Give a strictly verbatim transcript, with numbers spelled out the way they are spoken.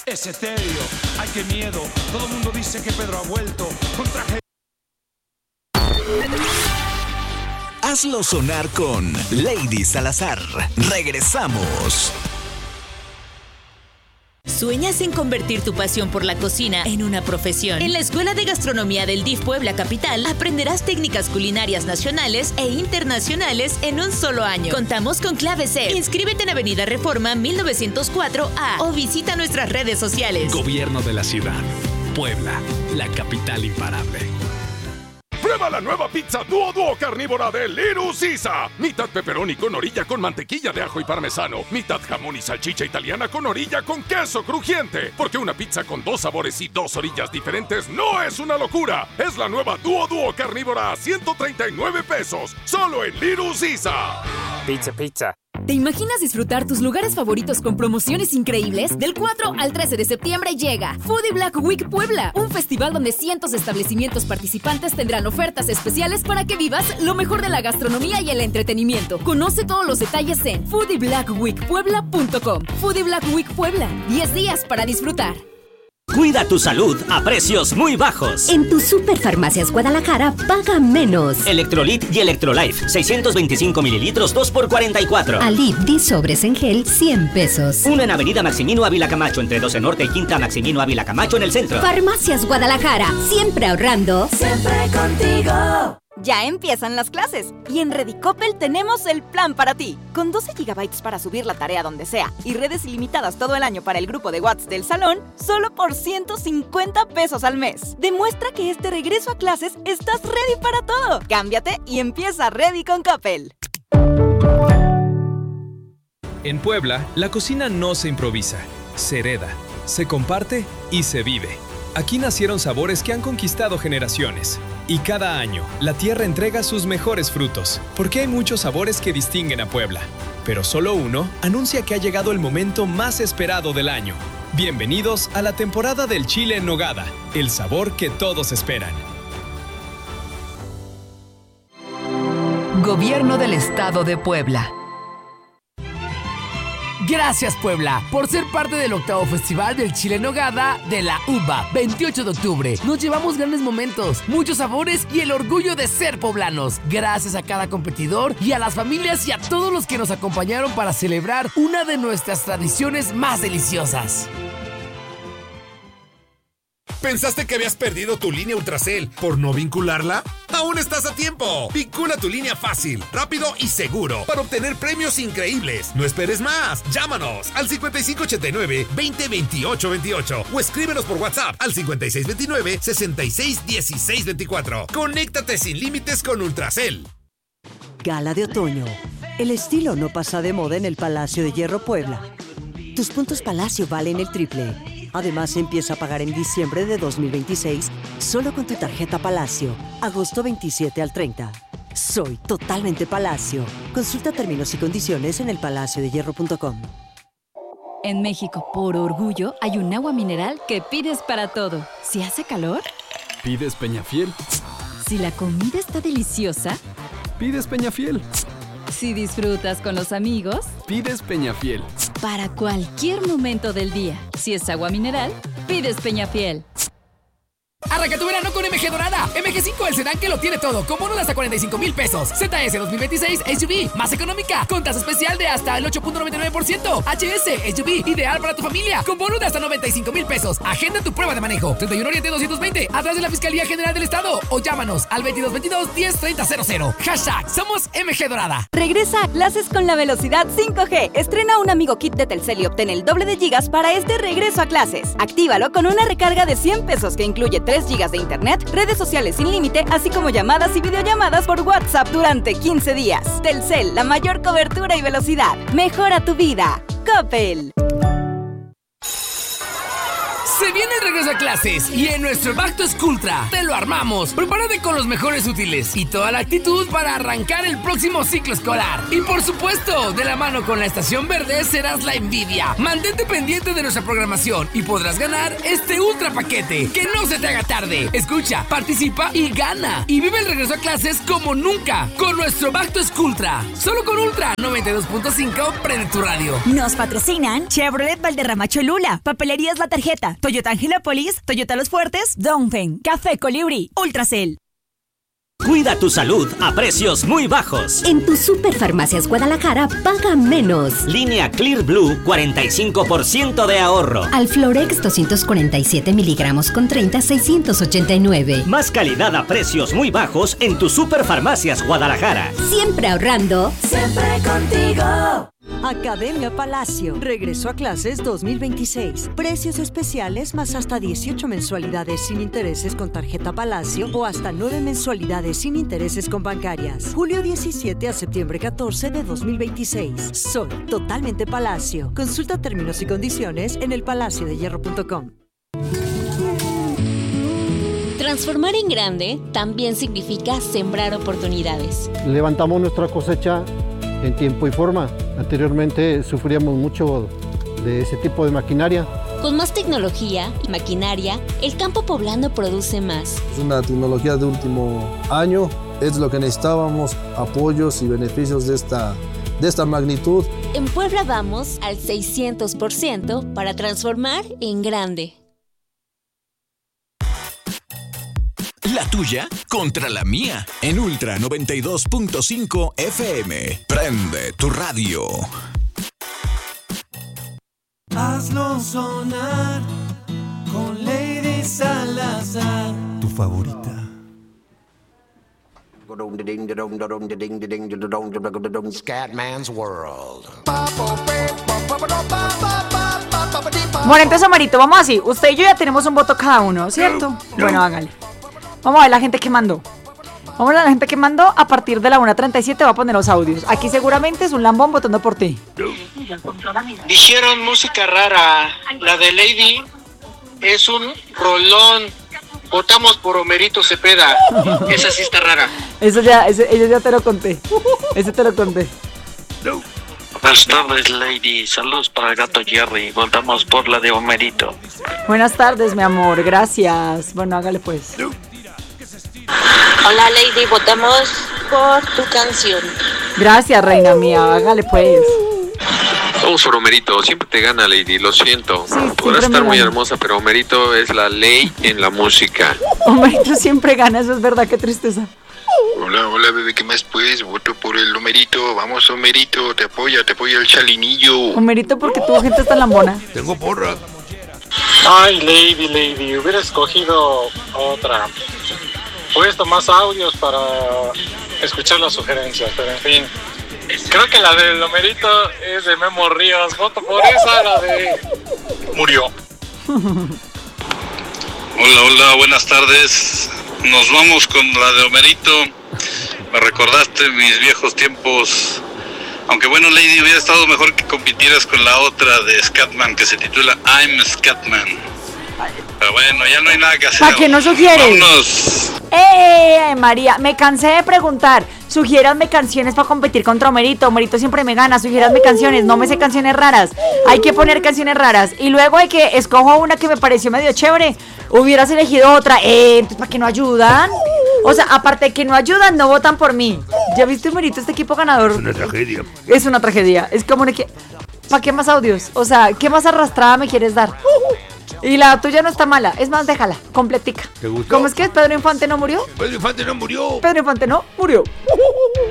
Es etéreo, ay qué miedo. Todo el mundo dice que Pedro ha vuelto con traje. Hazlo sonar con Lady Salazar. Regresamos. ¿Sueñas en convertir tu pasión por la cocina en una profesión? En la Escuela de Gastronomía del D I F Puebla Capital aprenderás técnicas culinarias nacionales e internacionales en un solo año. Contamos con clave C. Inscríbete en Avenida Reforma mil novecientos cuatro A o visita nuestras redes sociales. Gobierno de la Ciudad. Puebla, la capital imparable. Prueba la nueva pizza Duo Duo carnívora de Little Caesar. Mitad pepperoni con orilla con mantequilla de ajo y parmesano. Mitad jamón y salchicha italiana con orilla con queso crujiente. Porque una pizza con dos sabores y dos orillas diferentes no es una locura. Es la nueva Duo Duo carnívora a ciento treinta y nueve pesos. Solo en Little Caesar. Pizza, pizza. ¿Te imaginas disfrutar tus lugares favoritos con promociones increíbles? Del cuatro al trece de septiembre llega Foodie Black Week Puebla, un festival donde cientos de establecimientos participantes tendrán ofertas especiales para que vivas lo mejor de la gastronomía y el entretenimiento. Conoce todos los detalles en foodie black week puebla punto com. Foodie Black Week Puebla, diez días para disfrutar. Cuida tu salud a precios muy bajos. En tu Superfarmacias Guadalajara paga menos. Electrolit y Electrolife, seiscientos veinticinco mililitros, dos por cuarenta y cuatro. Alip Disobres en gel, cien pesos. Uno en Avenida Maximino Ávila Camacho, entre doce Norte y Quinta Maximino Ávila Camacho en el centro. Farmacias Guadalajara, siempre ahorrando. Siempre contigo. Ya empiezan las clases y en Redicopel tenemos el plan para ti. Con doce gigabytes para subir la tarea donde sea y redes ilimitadas todo el año para el grupo de WhatsApp del salón, solo por ciento cincuenta pesos al mes. Demuestra que este regreso a clases estás ready para todo. Cámbiate y empieza Ready con Coppel. En Puebla, la cocina no se improvisa, se hereda, se comparte y se vive. Aquí nacieron sabores que han conquistado generaciones. Y cada año, la tierra entrega sus mejores frutos, porque hay muchos sabores que distinguen a Puebla. Pero solo uno anuncia que ha llegado el momento más esperado del año. Bienvenidos a la temporada del chile en nogada, el sabor que todos esperan. Gobierno del Estado de Puebla. Gracias, Puebla, por ser parte del octavo Festival del Chile en Nogada de la U B A, veintiocho de octubre. Nos llevamos grandes momentos, muchos sabores y el orgullo de ser poblanos. Gracias a cada competidor y a las familias y a todos los que nos acompañaron para celebrar una de nuestras tradiciones más deliciosas. ¿Pensaste que habías perdido tu línea Ultracel por no vincularla? ¡Aún estás a tiempo! Vincula tu línea fácil, rápido y seguro para obtener premios increíbles. No esperes más. Llámanos al cincuenta y cinco ochenta y nueve, veinte veintiocho veintiocho o escríbenos por WhatsApp al cincuenta y seis veintinueve, sesenta y seis dieciséis veinticuatro. Conéctate sin límites con Ultracel. Gala de otoño. El estilo no pasa de moda en el Palacio de Hierro Puebla. Tus puntos Palacio valen el triple. Además, empieza a pagar en diciembre de dos mil veintiséis solo con tu tarjeta Palacio, agosto veintisiete al treinta. Soy totalmente Palacio. Consulta términos y condiciones en el palacio de hierro punto com. En México, por orgullo, hay un agua mineral que pides para todo. Si hace calor, pides Peñafiel. Si la comida está deliciosa, pides Peñafiel. Si disfrutas con los amigos, pides Peñafiel. Para cualquier momento del día, si es agua mineral, pides Peñafiel. Arranca tu verano con M G Dorada. M G cinco, el sedán que lo tiene todo, con bono de hasta cuarenta y cinco mil pesos. Z S dos mil veintiséis S U V, más económica, con tasa especial de hasta el ocho punto noventa y nueve por ciento. H S S U V, ideal para tu familia, con bono de hasta noventa y cinco mil pesos. Agenda tu prueba de manejo. treinta y uno Oriente doscientos veinte, atrás de la Fiscalía General del Estado. O llámanos al veintidós veintidós, diez treinta cero cero. Hashtag Somos M G Dorada. Regresa a clases con la velocidad cinco G. Estrena un amigo kit de Telcel y obtén el doble de gigas para este regreso a clases. Actívalo con una recarga de cien pesos que incluye tres gigas de internet, redes sociales sin límite, así como llamadas y videollamadas por WhatsApp durante quince días. Telcel, la mayor cobertura y velocidad. Mejora tu vida. Coppel. Se viene el regreso a clases y en nuestro Back to Schooltra te lo armamos. Prepárate con los mejores útiles y toda la actitud para arrancar el próximo ciclo escolar. Y por supuesto, de la mano con la Estación Verde serás la envidia. Mantente pendiente de nuestra programación y podrás ganar este ultra paquete. Que no se te haga tarde. Escucha, participa y gana. Y vive el regreso a clases como nunca con nuestro Back to Schooltra. Solo con Ultra noventa y dos punto cinco, prende tu radio. Nos patrocinan Chevrolet Valderrama Cholula, Papelerías La Tarjeta, Toyota Angelópolis, Toyota Los Fuertes, Dongfeng, Café Colibrí, Ultracel. Cuida tu salud a precios muy bajos. En tu Superfarmacias Guadalajara, paga menos. Línea Clear Blue, cuarenta y cinco por ciento de ahorro. Alflorex doscientos cuarenta y siete miligramos con treinta, seiscientos ochenta y nueve. Más calidad a precios muy bajos en tu Superfarmacias Guadalajara. Siempre ahorrando. Siempre contigo. Academia Palacio. Regreso a clases dos mil veintiséis. Precios especiales más hasta dieciocho mensualidades sin intereses con tarjeta Palacio o hasta nueve mensualidades sin intereses con bancarias. Julio diecisiete a septiembre catorce de dos mil veintiséis. Soy totalmente Palacio. Consulta términos y condiciones en el palacio de hierro punto com. Transformar en grande también significa sembrar oportunidades. Levantamos nuestra cosecha en tiempo y forma. Anteriormente sufríamos mucho de ese tipo de maquinaria. Con más tecnología y maquinaria, el campo poblano produce más. Es una tecnología de último año, es lo que necesitábamos, apoyos y beneficios de esta, de esta magnitud. En Puebla vamos al seiscientos por ciento para transformar en grande. La tuya contra la mía en Ultra noventa y dos punto cinco F M. Prende tu radio. Hazlo sonar con Lady Salazar. Tu favorita. Scatman's World. Bueno, entonces, Marito, vamos así. Usted y yo ya tenemos un voto cada uno, ¿cierto? Bueno, hágale. Vamos a ver la gente que mandó. Vamos a ver la gente que mandó. A partir de la una treinta y siete va a poner los audios. Aquí seguramente es un lambón votando por ti. Dijeron música rara. La de Lady es un rolón. Votamos por Homerito Cepeda. Esa sí está rara. Eso ya, ese, ese ya te lo conté. Ese te lo conté. Buenas tardes, Lady. Saludos para el gato Jerry. Votamos por la de Homerito. Buenas tardes, mi amor. Gracias. Bueno, hágale pues. Hola, Lady. Votamos por tu canción. Gracias, reina mía. Hágale pues. Vamos por Homerito. Siempre te gana, Lady. Lo siento. Sí, podrás estar muy hermosa, pero Homerito es la ley en la música. Homerito siempre gana. Eso es verdad. Qué tristeza. Hola, hola, bebé, ¿qué más pues? Voto por el Homerito, vamos Homerito, te apoya, te apuya el chalinillo. Homerito porque tuvo gente tan lambona. Tengo porra. Ay, Lady, Lady, hubiera escogido otra. Puesto más audios para escuchar las sugerencias, pero en fin. Creo que la del Homerito es de Memo Ríos, voto por esa, la de... Murió. Hola, hola, buenas tardes. Nos vamos con la de Homerito. Me recordaste mis viejos tiempos. Aunque bueno, Lady, hubiera estado mejor que compitieras con la otra de Scatman que se titula I'm Scatman. Pero bueno, ya no hay nada que hacer. ¿Para qué no sugieres? Vámonos. ¡Eh, María! Me cansé de preguntar. Sugiéranme canciones para competir contra Homerito. Homerito siempre me gana. Sugiéranme canciones. No me sé canciones raras. Hay que poner canciones raras. Y luego hay que escojo una que me pareció medio chévere. Hubieras elegido otra. Eh, entonces, ¿para qué no ayudan? O sea, aparte de que no ayudan, no votan por mí. ¿Ya viste, Homerito, este equipo ganador? Es una tragedia. Es una tragedia. Es como una que... ¿Para qué más audios? O sea, ¿qué más arrastrada me quieres dar? Y la tuya no está mala. Es más, déjala. Completica. ¿Te gustó? ¿Cómo es que Pedro Infante no murió? Pedro Infante no murió. Pedro Infante no murió.